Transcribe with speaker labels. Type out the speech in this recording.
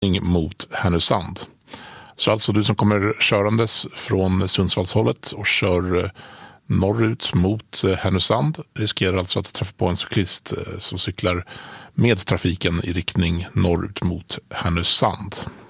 Speaker 1: mot Härnösand. Så alltså du som kommer körandes från Sundsvallshållet och kör norrut mot Härnösand riskerar alltså att träffa på en cyklist som cyklar med trafiken i riktning norrut mot Härnösand.